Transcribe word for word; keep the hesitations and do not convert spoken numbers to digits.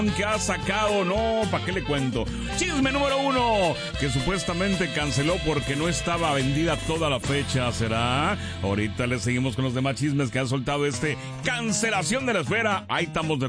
que ha sacado, no, ¿para qué le cuento? Chisme número uno, que supuestamente canceló porque no estaba vendida toda la fecha, ¿será? Ahorita le seguimos con los demás chismes que ha soltado este cancelación de la esfera. Ahí estamos de